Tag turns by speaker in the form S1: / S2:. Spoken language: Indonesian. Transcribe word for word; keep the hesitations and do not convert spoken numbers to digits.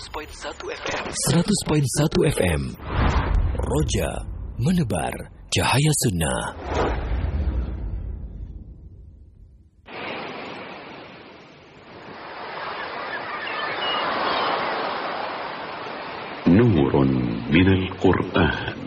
S1: koma satu F M. seratus koma satu F M. Roja menebar cahaya sunnah.
S2: نور من القرآن.